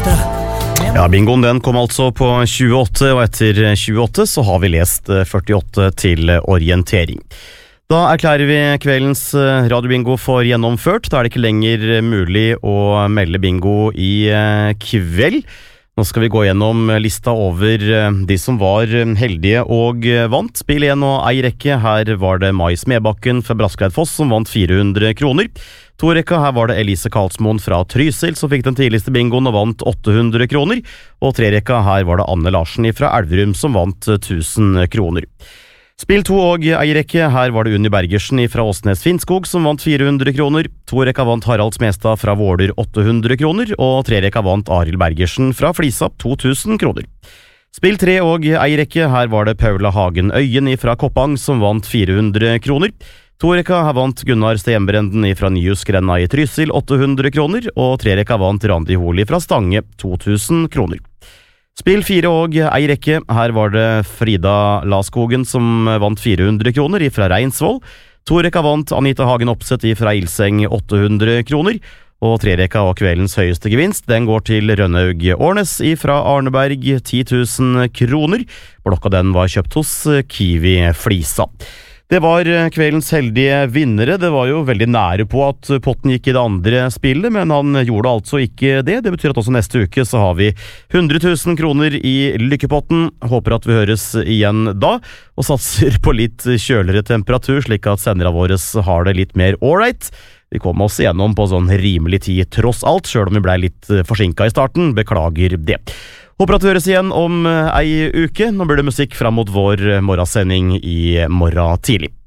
liste. Ja, bingoen den kom altså på 28, og etter 28 så har vi lest 48 til orientering. Da erklærer vi kveldens radiobingo for gjennomført. Da er det ikke lenger mulig å melde bingo i kveld. Nå skal vi gå gjennom lista over de som var heldige og vant. Spill 1 og ei rekke. Her var det Mai Smedbakken fra Braskleidfoss som vant 400 kroner. 2 rekka, her var det Elise Karlsmoen fra Trysil som fikk den tidligste bingoen og vant 800 kroner. Og 3 rekka, her var det Anne Larsen fra Elverum som vant 1000 kroner. Spill 2 og ei rekke, her var det Unni Bergersen fra Åsnes Finnskog som vant 400 kroner. 2 rekka vant Harald Smestad fra Våler 800 kroner, og 3 rekka vant Arild Bergersen fra Flisa 2000 kroner. Spill 3 og ei rekke, her var det Paula Hagen Øyen fra Koppang som vant 400 kroner. 2 rekka, her vant Gunnar Stenbrenden fra Nyhus Grenna i Trysil 800 kroner, og 3 rekka vant Randi Holi fra Stange 2000 kroner. Spill 4 og ei rekke, her var det Frida Laskogen som vant 400 kroner fra Reinsvoll. 2 rekka vant Anita Hagen Oppsett fra Ilseng 800 kroner, og 3 rekka og kveldens høyeste gevinst, den går til Rønnaug Årnes fra Arneberg 10 000 kroner. Blokka den var kjøpt hos Kiwi Flisa. Det var kveldens heldige vinnere. Det var jo veldig nære på at potten gikk i det andre spillet, men han gjorde altså ikke det. Det betyr at også neste uke så har vi 100 000 kroner i lykkepotten. Håper at vi høres igjen da, og satser på litt kjøligere temperatur, slik at sendere våre har det litt mer ålreit. Vi kom oss igjennom på sånn rimelig tid tross alt, selv om vi ble litt forsinket i starten. Beklager det. Håper at vi høres igjen om ei uke. Nå blir det musikk fram mot vår morgensending i morgen tidlig.